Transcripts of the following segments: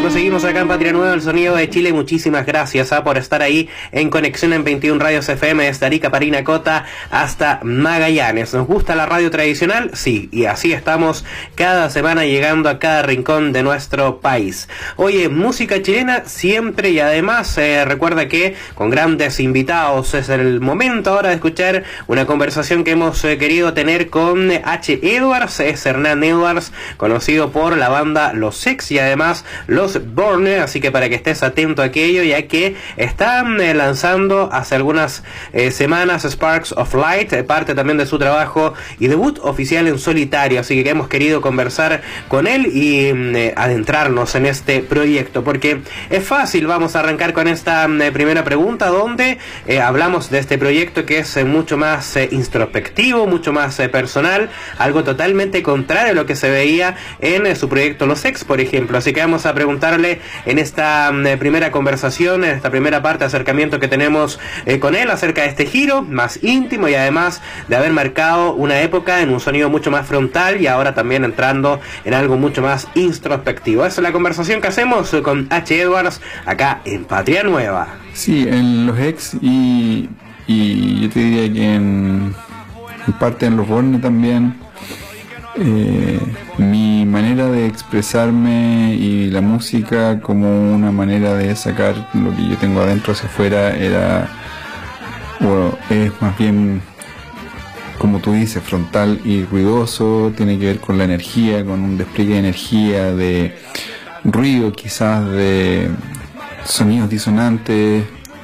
Fantástico, seguimos acá en Patria Nueva, el sonido de Chile. Muchísimas gracias por estar ahí en conexión en 21 Radios FM desde Arica, Parinacota hasta Magallanes. ¿Nos gusta la radio tradicional? Sí, y así estamos cada semana llegando a cada rincón de nuestro país. Oye, música chilena siempre, y además recuerda que con grandes invitados. Es el momento ahora de escuchar una conversación que hemos querido tener con H. Edwards. Es Hernán Edwards, conocido por la banda Los Sex y además Los Borne, así que para que estés atento a aquello, ya que están lanzando hace algunas semanas Sparks of Light, parte también de su trabajo y debut oficial en solitario, así que hemos querido conversar con él y adentrarnos en este proyecto, porque es fácil. Vamos a arrancar con esta primera pregunta, donde hablamos de este proyecto que es mucho más introspectivo, mucho más personal, algo totalmente contrario a lo que se veía en su proyecto Los Sex, por ejemplo. Así que vamos a preguntarle en esta primera conversación, en esta primera parte de acercamiento que tenemos con él, acerca de este giro más íntimo y además de haber marcado una época en un sonido mucho más frontal y ahora también entrando en algo mucho más introspectivo. Esa es la conversación que hacemos con H. Edwards acá en Patria Nueva. Sí, en Los Ex y yo te diría que en parte en Los Borne también. Mi manera de expresarme y la música como una manera de sacar lo que yo tengo adentro hacia afuera es más bien, como tú dices, frontal y ruidoso. Tiene que ver con la energía, con un despliegue de energía, de ruido quizás, de sonidos disonantes,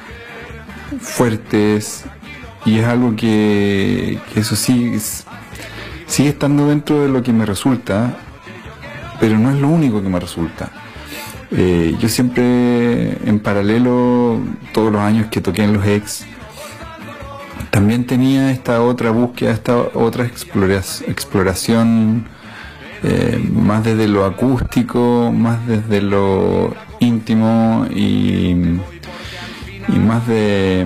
fuertes, y es algo que eso sí sigue estando dentro de lo que me resulta, pero no es lo único que me resulta. Yo siempre, en paralelo, todos los años que toqué en Los Ex, también tenía esta otra búsqueda, esta otra exploración, más desde lo acústico, más desde lo íntimo y más de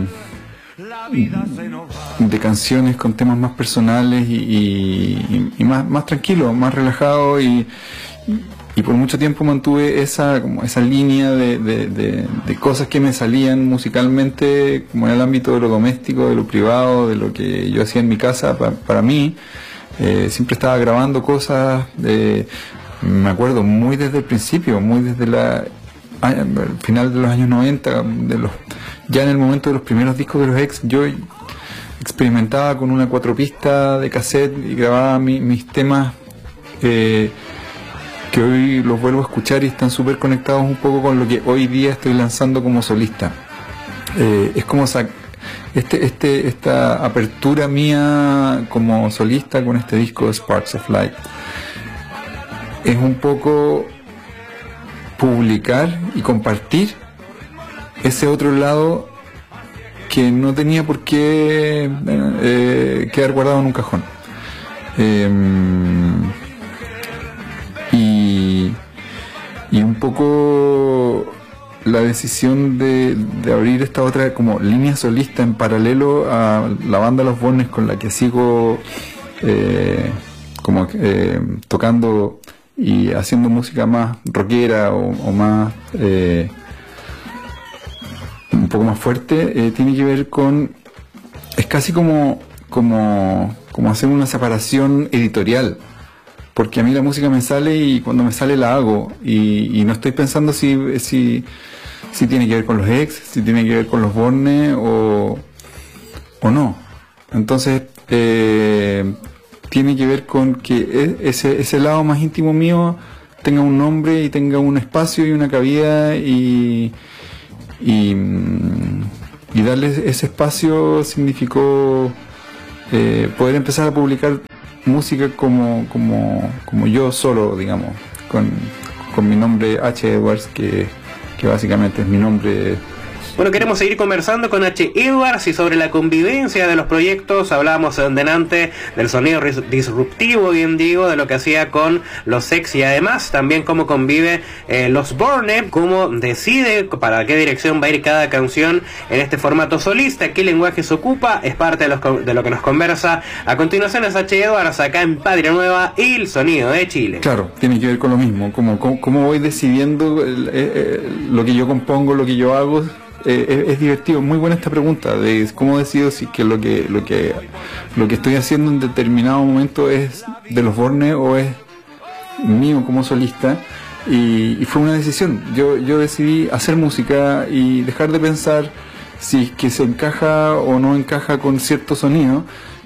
canciones con temas más personales y más tranquilo, más relajado, y por mucho tiempo mantuve esa línea de cosas que me salían musicalmente, como en el ámbito de lo doméstico, de lo privado, de lo que yo hacía en mi casa para mí. Siempre estaba grabando cosas, me acuerdo, muy desde el principio, muy desde el final de los años 90, ya en el momento de los primeros discos de Los Ex, yo experimentaba con una 4-pista de cassette y grababa mis temas, que hoy los vuelvo a escuchar y están súper conectados un poco con lo que hoy día estoy lanzando como solista. Es como esta apertura mía como solista con este disco Sparks of Light. Es un poco publicar y compartir ese otro lado que no tenía por qué quedar guardado en un cajón. Y un poco la decisión de abrir esta otra como línea solista en paralelo a la banda Los Bornes, con la que sigo tocando y haciendo música más rockera o más un poco más fuerte, tiene que ver con, es casi como hacer una separación editorial, porque a mí la música me sale y cuando me sale la hago, y no estoy pensando si tiene que ver con Los Ex, si tiene que ver con Los Borne o no. Entonces tiene que ver con que ese lado más íntimo mío tenga un nombre y tenga un espacio y una cabida, y darle ese espacio significó poder empezar a publicar música como yo solo, digamos, con mi nombre H. Edwards, que básicamente es mi nombre Bueno, queremos seguir conversando con H. Edwards y sobre la convivencia de los proyectos. Hablábamos delante del sonido disruptivo, bien digo, de lo que hacía con los Sex y además también cómo convive los Borne, cómo decide para qué dirección va a ir cada canción en este formato solista, qué lenguaje se ocupa, es parte de lo que nos conversa. A continuación es H. Edwards acá en Patria Nueva y el sonido de Chile. Claro, tiene que ver con lo mismo, cómo voy decidiendo lo que yo compongo, lo que yo hago. Es divertido, muy buena esta pregunta de cómo decido si que lo que estoy haciendo en determinado momento es de los Borne o es mío como solista, y fue una decisión. Yo decidí hacer música y dejar de pensar si es que se encaja o no encaja con cierto sonido.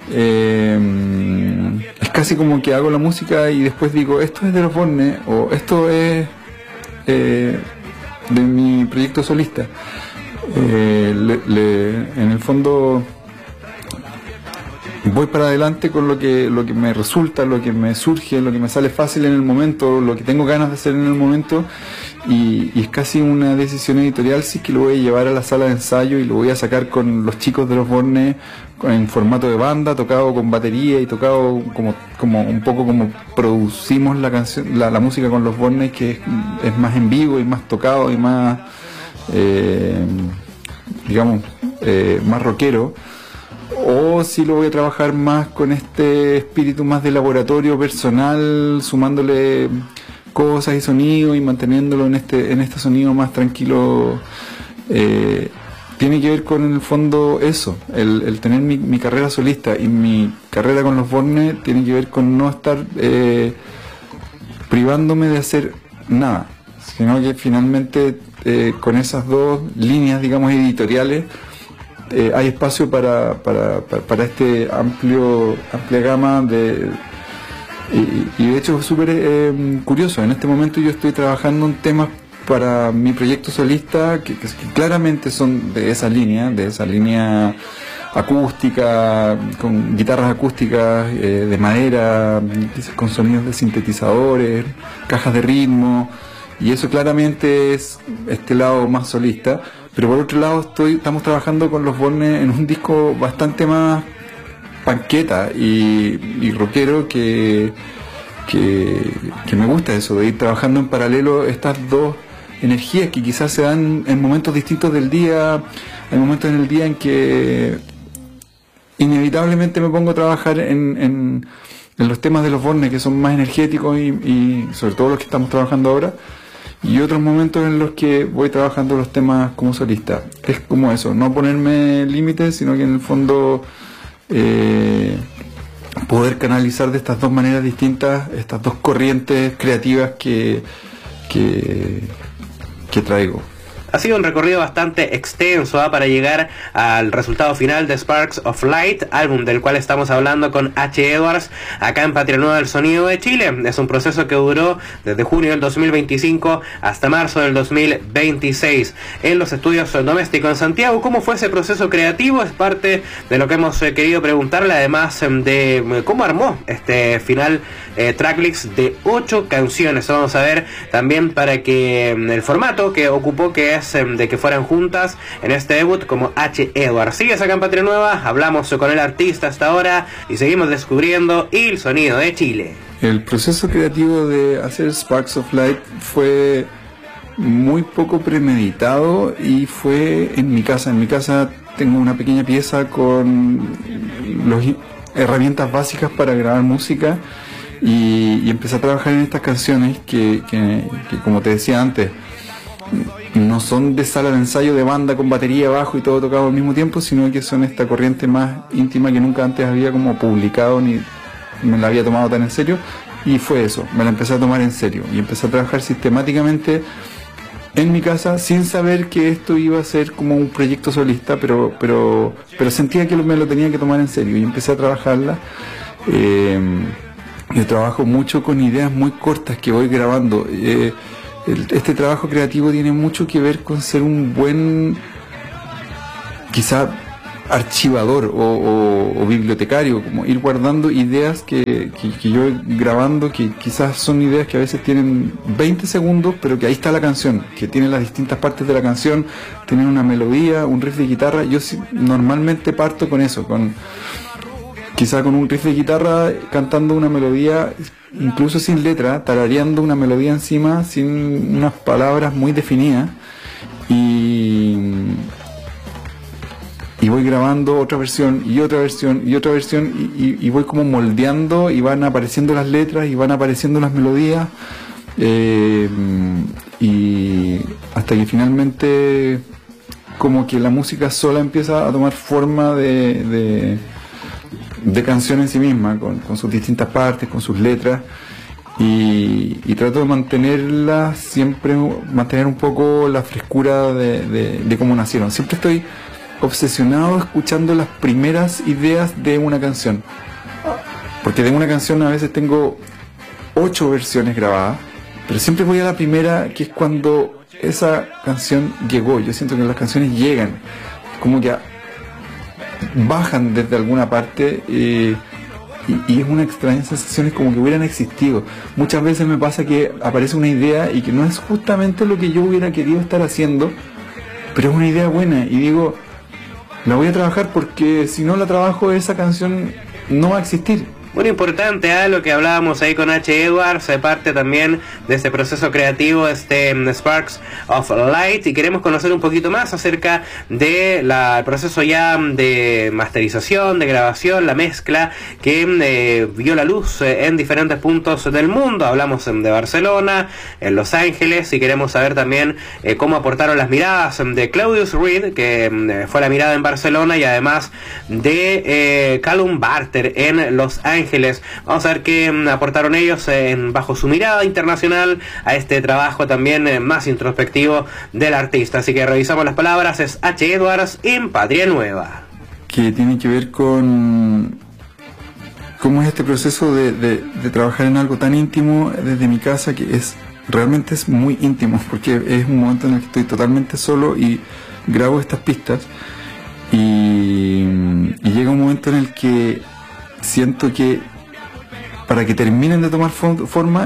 Es casi como que hago la música y después digo, esto es de los Borne o esto es de mi proyecto solista. En el fondo voy para adelante con lo que me resulta, lo que me surge, lo que me sale fácil en el momento, lo que tengo ganas de hacer en el momento, y es casi una decisión editorial si es que lo voy a llevar a la sala de ensayo y lo voy a sacar con los chicos de los Borne en formato de banda, tocado con batería y tocado como un poco como producimos la canción, la música con los Borne, que es más en vivo y más tocado y más más rockero, o si lo voy a trabajar más con este espíritu más de laboratorio personal, sumándole cosas y sonidos y manteniéndolo en este sonido más tranquilo. Tiene que ver con, en el fondo, eso, el tener mi carrera solista y mi carrera con los Borne tiene que ver con no estar privándome de hacer nada, sino que finalmente con esas dos líneas, digamos, editoriales, hay espacio para este amplia gama y de hecho es súper curioso. En este momento yo estoy trabajando en temas para mi proyecto solista que claramente son de esa línea acústica, con guitarras acústicas de madera, con sonidos de sintetizadores, cajas de ritmo. Y eso claramente es este lado más solista, pero por otro lado estamos trabajando con los Borne en un disco bastante más panqueta y rockero que me gusta eso, de ir trabajando en paralelo estas dos energías que quizás se dan en momentos distintos del día. Hay momentos en el día en que inevitablemente me pongo a trabajar en los temas de los Borne, que son más energéticos y sobre todo los que estamos trabajando ahora, y otros momentos en los que voy trabajando los temas como solista. Es como eso, no ponerme límites, sino que en el fondo poder canalizar de estas dos maneras distintas, estas dos corrientes creativas que traigo. Ha sido un recorrido bastante extenso para llegar al resultado final de Sparks of Light, álbum del cual estamos hablando con H. Edwards acá en Patria Nueva del Sonido de Chile. Es un proceso que duró desde junio del 2025 hasta marzo del 2026 en los estudios domésticos en Santiago. ¿Cómo fue ese proceso creativo? Es parte de lo que hemos querido preguntarle, además de cómo armó este final tracklist de 8 canciones. Vamos a ver también para que el formato que ocupó, que es de que fueran juntas en este debut como H. Edwards. Sigues acá en Patria Nueva, hablamos con el artista hasta ahora y seguimos descubriendo el sonido de Chile. El proceso creativo de hacer Sparks of Light fue muy poco premeditado y fue en mi casa. En mi casa tengo una pequeña pieza con las herramientas básicas para grabar música y empecé a trabajar en estas canciones que como te decía antes, no son de sala de ensayo de banda con batería, bajo y todo tocado al mismo tiempo, sino que son esta corriente más íntima que nunca antes había como publicado ni me la había tomado tan en serio, y fue eso, me la empecé a tomar en serio y empecé a trabajar sistemáticamente en mi casa sin saber que esto iba a ser como un proyecto solista, pero sentía que me lo tenía que tomar en serio y empecé a trabajarla. Yo trabajo mucho con ideas muy cortas que voy grabando. Este trabajo creativo tiene mucho que ver con ser un buen, quizá archivador o bibliotecario, como ir guardando ideas que yo voy grabando, que quizás son ideas que a veces tienen 20 segundos, pero que ahí está la canción, que tiene las distintas partes de la canción, tienen una melodía, un riff de guitarra. Yo normalmente parto con eso, quizá con un riff de guitarra cantando una melodía, incluso sin letra, tarareando una melodía encima, sin unas palabras muy definidas, y voy grabando otra versión y otra versión y otra versión y voy como moldeando, y van apareciendo las letras y van apareciendo las melodías, y hasta que finalmente como que la música sola empieza a tomar forma de canción en sí misma, con sus distintas partes, con sus letras, y trato de mantenerla siempre, mantener un poco la frescura de cómo nacieron. Siempre estoy obsesionado escuchando las primeras ideas de una canción, porque de una canción a veces tengo 8 versiones grabadas, pero siempre voy a la primera, que es cuando esa canción llegó. Yo siento que las canciones llegan, como que bajan desde alguna parte, y es una extraña sensación, es como que hubieran existido. Muchas veces me pasa que aparece una idea y que no es justamente lo que yo hubiera querido estar haciendo, pero es una idea buena, y digo, la voy a trabajar, porque si no la trabajo, esa canción no va a existir. Muy importante, lo que hablábamos ahí con H. Edwards, parte también de este proceso creativo, Sparks of Light, y queremos conocer un poquito más acerca de el proceso ya de masterización, de grabación, la mezcla que vio la luz en diferentes puntos del mundo. Hablamos de Barcelona, en Los Ángeles, y queremos saber también cómo aportaron las miradas de Claudius Reed, que fue la mirada en Barcelona, y además de Callum Barter en Los Ángeles. Vamos a ver qué aportaron ellos bajo su mirada internacional a este trabajo también más introspectivo del artista. Así que revisamos las palabras. Es H. Edwards en Patria Nueva. Que tiene que ver con cómo es este proceso de trabajar en algo tan íntimo desde mi casa, que realmente es muy íntimo, porque es un momento en el que estoy totalmente solo y grabo estas pistas, y llega un momento en el que siento que para que terminen de tomar forma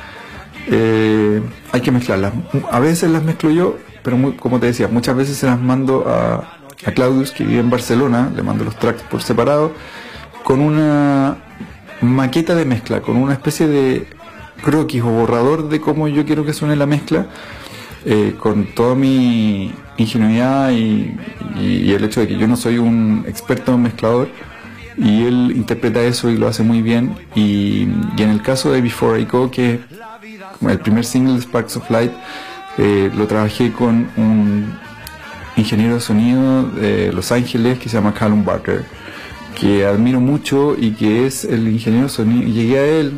hay que mezclarlas. A veces las mezclo yo, pero como te decía, muchas veces se las mando a Claudius, que vive en Barcelona, le mando los tracks por separado, con una maqueta de mezcla, con una especie de croquis o borrador de cómo yo quiero que suene la mezcla, con toda mi ingenuidad y el hecho de que yo no soy un experto mezclador, y él interpreta eso y lo hace muy bien. Y en el caso de Before I Go, que el primer single de Sparks of Light, lo trabajé con un ingeniero de sonido de Los Ángeles que se llama Callum Barker, que admiro mucho, y que es el ingeniero de sonido. Llegué a él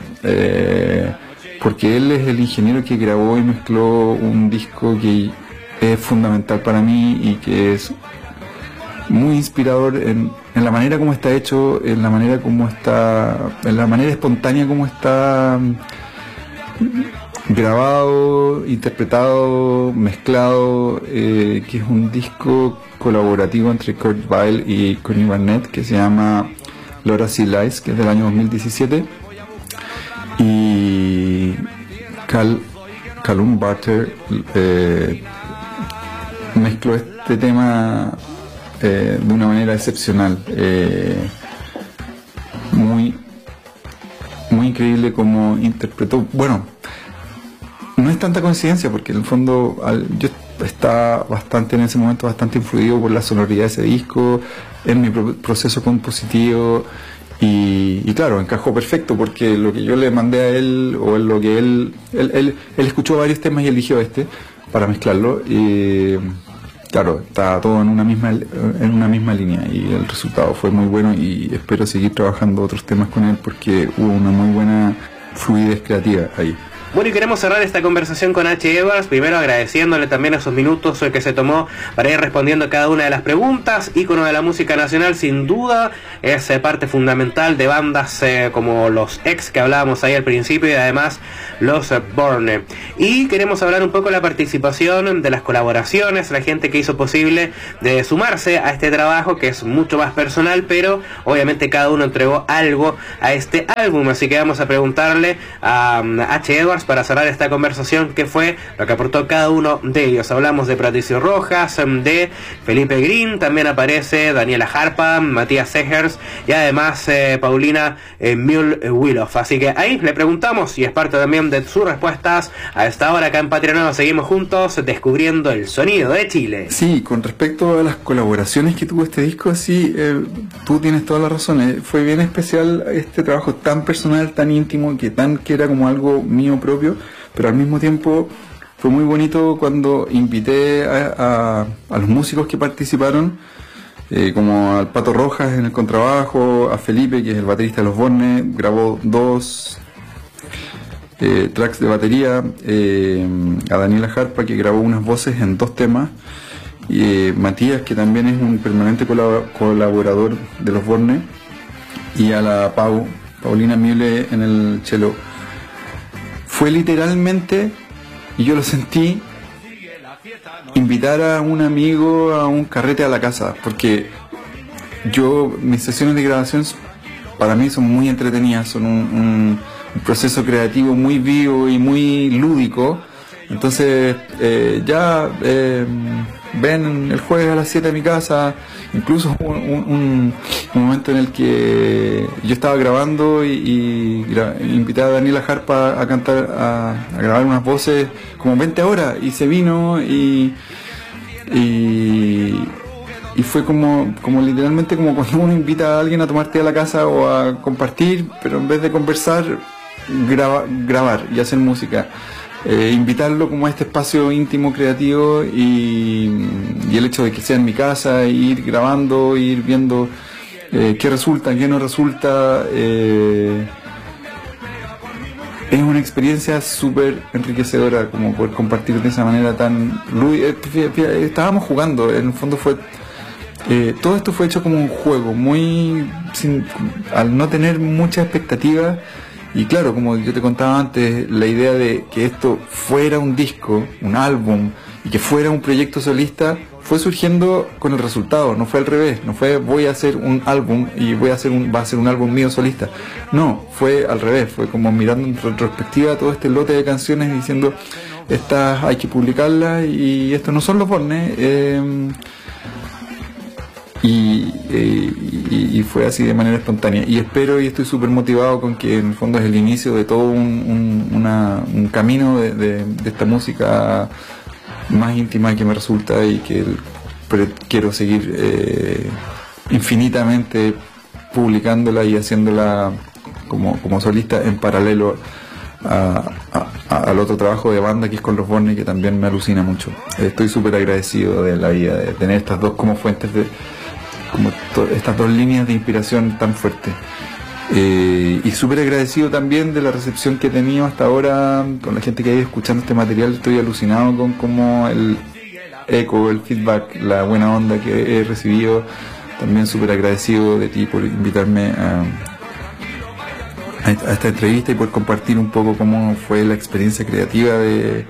porque él es el ingeniero que grabó y mezcló un disco que es fundamental para mí, y que es muy inspirador en la manera como está hecho, en la manera espontánea como está grabado, interpretado, mezclado, que es un disco colaborativo entre Kurt Weill y Connie Barnett, que se llama Laura C. Lies, que es del año 2017, y Callum Barter mezcló este tema de una manera excepcional, muy increíble como interpretó. Bueno, no es tanta coincidencia, porque en el fondo yo estaba en ese momento bastante influido por la sonoridad de ese disco, en mi proceso compositivo, y claro, encajó perfecto, porque lo que yo le mandé a él, o lo que él escuchó varios temas y eligió para mezclarlo, y claro, está todo en una misma línea, y el resultado fue muy bueno, y espero seguir trabajando otros temas con él, porque hubo una muy buena fluidez creativa ahí. Bueno, y queremos cerrar esta conversación con H. Edwards, primero agradeciéndole también esos minutos que se tomó para ir respondiendo a cada una de las preguntas. Ícono de la música nacional, sin duda, es parte fundamental de bandas como los Ex, que hablábamos ahí al principio, y además los Borne. Y queremos hablar un poco de la participación, de las colaboraciones, la gente que hizo posible de sumarse a este trabajo, que es mucho más personal, pero obviamente cada uno entregó algo a este álbum. Así que vamos a preguntarle a H. Edwards, para cerrar esta conversación, qué fue lo que aportó cada uno de ellos. Hablamos de Patricio Rojas, de Felipe Green, también aparece Daniela Harpa, Matías Segers y además Paulina Mühl-Wilhoff. Así que ahí le preguntamos, y es parte también de sus respuestas. A esta hora acá en Patria Nueva seguimos juntos descubriendo el sonido de Chile. Sí, con respecto a las colaboraciones que tuvo este disco, sí, tú tienes toda la razón. Fue bien especial este trabajo tan personal, tan íntimo, que era como algo mío propio, pero al mismo tiempo fue muy bonito cuando invité a los músicos que participaron, como al Pato Rojas en el contrabajo, a Felipe, que es el baterista de los Borne, grabó 2 tracks de batería, a Daniela Harpa, que grabó unas voces en 2 temas, y Matías, que también es un permanente colaborador de los Borne, y a la Paulina Mühle en el cello. Fue literalmente, y yo lo sentí, invitar a un amigo a un carrete a la casa, porque mis sesiones de grabación para mí son muy entretenidas, son un proceso creativo muy vivo y muy lúdico. Entonces ven el jueves a las 7 a mi casa. Incluso un momento en el que yo estaba grabando y invité a Daniela Harpa a cantar, a grabar unas voces como 20 horas, y se vino y fue como literalmente como cuando uno invita a alguien a tomar té a la casa o a compartir, pero en vez de conversar, grabar y hacer música. Invitarlo como a este espacio íntimo, creativo, y el hecho de que sea en mi casa, ir grabando, ir viendo qué resulta, qué no resulta, es una experiencia súper enriquecedora, como poder compartir de esa manera tan estábamos jugando, en el fondo fue todo esto fue hecho como un juego, al no tener mucha expectativa. Y claro, como yo te contaba antes, la idea de que esto fuera un disco, un álbum, y que fuera un proyecto solista, fue surgiendo con el resultado, no fue al revés, no fue voy a hacer un álbum y va a ser un álbum mío solista. No, fue al revés, fue como mirando en retrospectiva todo este lote de canciones y diciendo, estas hay que publicarlas, y estos no son los Borne. Y fue así de manera espontánea, y espero y estoy súper motivado con que en el fondo es el inicio de todo un camino de esta música más íntima que me resulta, y que quiero seguir infinitamente publicándola y haciéndola como solista en paralelo al otro trabajo de banda que es con los Borne, que también me alucina mucho. Estoy súper agradecido de la vida, de tener estas dos como fuentes estas 2 líneas de inspiración tan fuertes, y súper agradecido también de la recepción que he tenido hasta ahora con la gente que ha ido escuchando este material. Estoy alucinado con cómo el eco, el feedback, la buena onda que he recibido. También súper agradecido de ti por invitarme a esta entrevista y por compartir un poco cómo fue la experiencia creativa de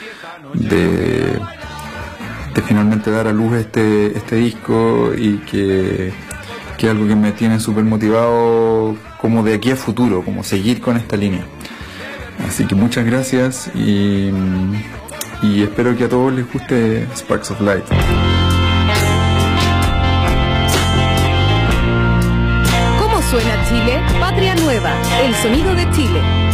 finalmente dar a luz este disco, y que es algo que me tiene súper motivado como de aquí a futuro, como seguir con esta línea. Así que muchas gracias, y espero que a todos les guste Sparks of Light. ¿Cómo suena Chile? Patria Nueva, el sonido de Chile.